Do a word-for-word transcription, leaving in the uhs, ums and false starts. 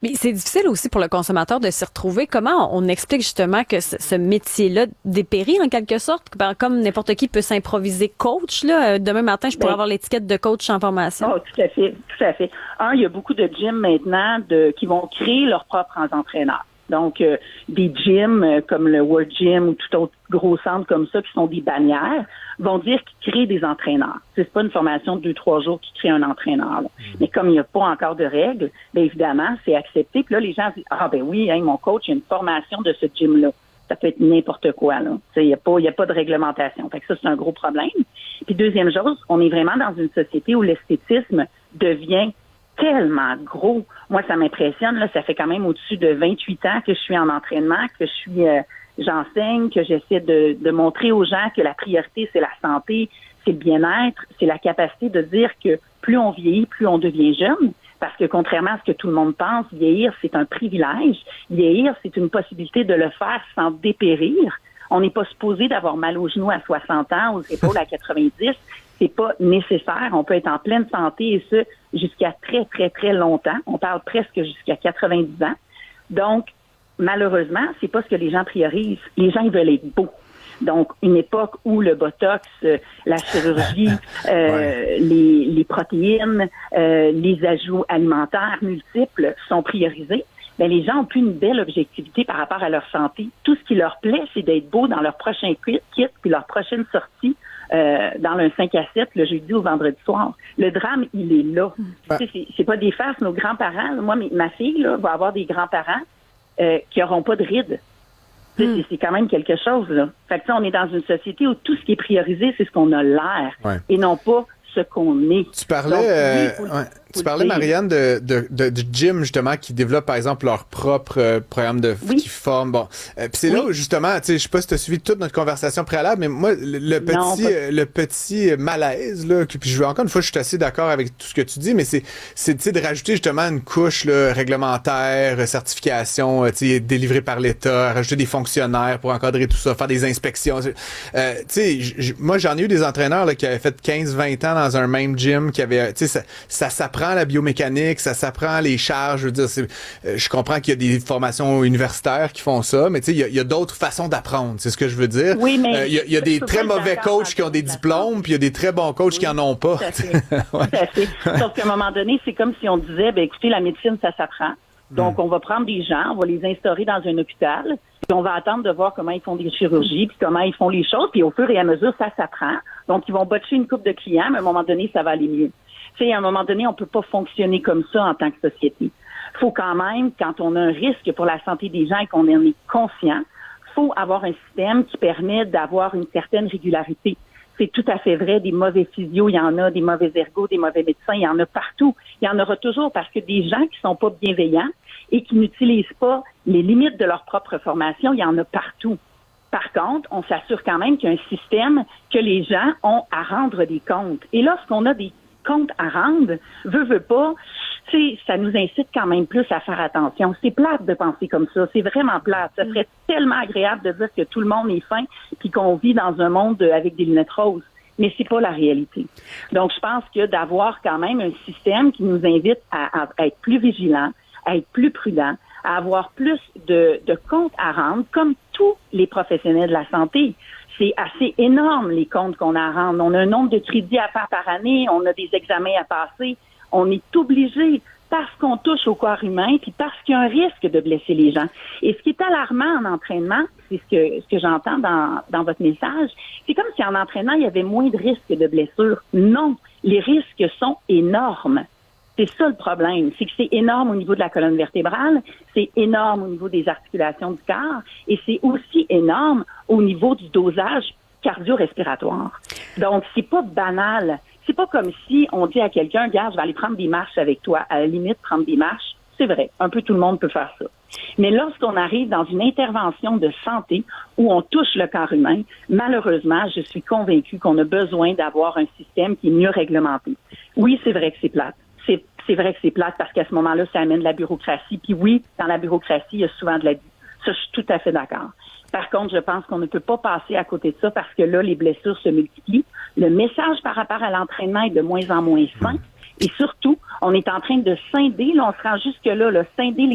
Mais c'est difficile aussi pour le consommateur de s'y retrouver. Comment on explique justement que ce, ce métier-là dépérit en quelque sorte? Comme n'importe qui peut s'improviser coach, là, demain matin, je pourrais Ben, avoir l'étiquette de coach en formation. Oh, tout à fait, tout à fait. Un, il y a beaucoup de gyms maintenant de, qui vont créer leurs propres entraîneurs. Donc, euh, des gyms euh, comme le World Gym ou tout autre gros centre comme ça, qui sont des bannières, vont dire qu'ils créent des entraîneurs. C'est pas une formation de deux, trois jours qui crée un entraîneur. Là. Mais comme il n'y a pas encore de règles, bien évidemment, c'est accepté. Puis là, les gens disent, ah ben oui, hein, mon coach, il y a une formation de ce gym-là. Ça peut être n'importe quoi, là. Il n'y a pas, il y a pas de réglementation. Fait que ça, c'est un gros problème. Puis deuxième chose, on est vraiment dans une société où l'esthétisme devient tellement gros. Moi, ça m'impressionne, là. Ça fait quand même au-dessus de vingt-huit ans que je suis en entraînement, que je suis, euh, j'enseigne, que j'essaie de, de montrer aux gens que la priorité, c'est la santé, c'est le bien-être, c'est la capacité de dire que plus on vieillit, plus on devient jeune. Parce que contrairement à ce que tout le monde pense, vieillir, c'est un privilège. Vieillir, c'est une possibilité de le faire sans dépérir. On n'est pas supposé d'avoir mal aux genoux à soixante ans, aux épaules à quatre-vingt-dix. C'est pas nécessaire. On peut être en pleine santé et ça jusqu'à très, très, très longtemps. On parle presque jusqu'à quatre-vingt-dix ans. Donc, malheureusement, c'est pas ce que les gens priorisent. Les gens, ils veulent être beaux. Donc, une époque où le botox, euh, la chirurgie, euh, ouais. les, les protéines, euh, les ajouts alimentaires multiples sont priorisés, bien, les gens ont plus une belle objectivité par rapport à leur santé. Tout ce qui leur plaît, c'est d'être beau dans leur prochain kit puis leur prochaine sortie euh, dans le cinq à sept, le jeudi ou vendredi soir. Le drame, il est là. Ben. Tu sais, c'est, c'est pas des farces. Nos grands-parents, moi, ma fille là, va avoir des grands-parents euh, qui n'auront pas de rides. Hmm. C'est, c'est quand même quelque chose, là. Fait que, on est dans une société où tout ce qui est priorisé, c'est ce qu'on a l'air ouais. et non pas ce qu'on est. Tu parlais, Donc, oui, euh, ouais. tu parlais Marianne, de, de, de, de gym, justement, qui développent, par exemple, leur propre euh, programme de oui. qui forment. Bon. Euh, puis c'est oui. là où, justement, tu sais, je sais pas si tu as suivi toute notre conversation préalable, mais moi, le, le petit, non, euh, le petit malaise, là, puis je veux encore une fois, je suis assez d'accord avec tout ce que tu dis, mais c'est, c'est, tu sais, de rajouter, justement, une couche, là, réglementaire, certification, tu sais, délivrée par l'État, rajouter des fonctionnaires pour encadrer tout ça, faire des inspections. Euh, tu sais, moi, j'en ai eu des entraîneurs, là, qui avaient fait quinze vingt ans dans un même gym, qui avaient, tu sais, ça, ça s'apprend la biomécanique, ça s'apprend les charges, je veux dire, c'est, euh, je comprends qu'il y a des formations universitaires qui font ça, mais tu sais, il y a, il y a d'autres façons d'apprendre, c'est ce que je veux dire. Oui, mais euh, il y a, il y a des très mauvais coachs qui ont des diplômes, puis il y a des très bons coachs oui, qui en ont pas. Tout à fait. ouais. Tout à fait. Sauf qu'à un moment donné, c'est comme si on disait, ben écoutez, la médecine, ça s'apprend. Donc, mm. on va prendre des gens, on va les instaurer dans un hôpital, puis on va attendre de voir comment ils font des chirurgies, puis comment ils font les choses, puis au fur et à mesure, ça s'apprend. Donc, ils vont botcher une couple de clients, mais à un moment donné, ça va aller mieux. Tu sais, à un moment donné, on peut pas fonctionner comme ça en tant que société. Faut quand même, quand on a un risque pour la santé des gens et qu'on en est conscient, faut avoir un système qui permet d'avoir une certaine régularité. C'est tout à fait vrai, des mauvais physios, il y en a, des mauvais ergots, des mauvais médecins, il y en a partout. Il y en aura toujours parce que des gens qui sont pas bienveillants et qui n'utilisent pas les limites de leur propre formation, il y en a partout. Par contre, on s'assure quand même qu'il y a un système que les gens ont à rendre des comptes. Et lorsqu'on a des comptes à rendre, veut, veut pas, c'est, ça nous incite quand même plus à faire attention. C'est plate de penser comme ça. C'est vraiment plate. Ça serait tellement agréable de dire que tout le monde est fin puis qu'on vit dans un monde avec des lunettes roses. Mais c'est pas la réalité. Donc, je pense que d'avoir quand même un système qui nous invite à, à être plus vigilants, à être plus prudents, à avoir plus de, de comptes à rendre, comme tous les professionnels de la santé. C'est assez énorme, les comptes qu'on a à rendre. On a un nombre de crédits à faire par année, on a des examens à passer. On est obligé, parce qu'on touche au corps humain, puis parce qu'il y a un risque de blesser les gens. Et ce qui est alarmant en entraînement, c'est ce que, ce que j'entends dans, dans votre message, c'est comme si en entraînement, il y avait moins de risques de blessures. Non, les risques sont énormes. C'est ça le problème, c'est que c'est énorme au niveau de la colonne vertébrale, c'est énorme au niveau des articulations du corps et c'est aussi énorme au niveau du dosage cardio-respiratoire. Donc, c'est pas banal. C'est pas comme si on dit à quelqu'un, regarde, je vais aller prendre des marches avec toi. À la limite, prendre des marches, c'est vrai, un peu tout le monde peut faire ça. Mais lorsqu'on arrive dans une intervention de santé où on touche le corps humain, malheureusement, je suis convaincue qu'on a besoin d'avoir un système qui est mieux réglementé. Oui, c'est vrai que c'est plate. C'est, c'est vrai que c'est plate parce qu'à ce moment-là, ça amène de la bureaucratie. Puis oui, dans la bureaucratie, il y a souvent de l'abus. Ça, je suis tout à fait d'accord. Par contre, je pense qu'on ne peut pas passer à côté de ça parce que là, les blessures se multiplient. Le message par rapport à l'entraînement est de moins en moins fin. Et surtout, on est en train de scinder, là, on se rend jusque-là, là, scinder les